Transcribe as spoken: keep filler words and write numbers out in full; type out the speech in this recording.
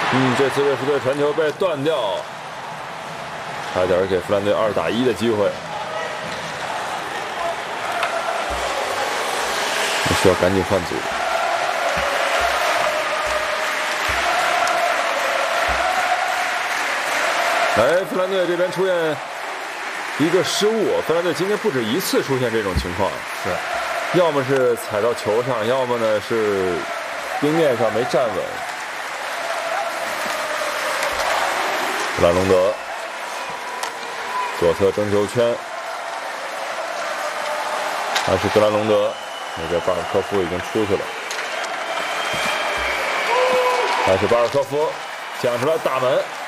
嗯，这次热刺队传球被断掉，差点给弗兰队二打一的机会。需要赶紧换组。哎，弗兰队这边出现一个失误，弗兰队今天不止一次出现这种情况， 是， 要么是踩到球上，要么呢是冰面上没站稳。格拉隆德左侧争球圈，还是格拉隆德，那个巴尔科夫已经出去了，还是巴尔科夫抢出来大门。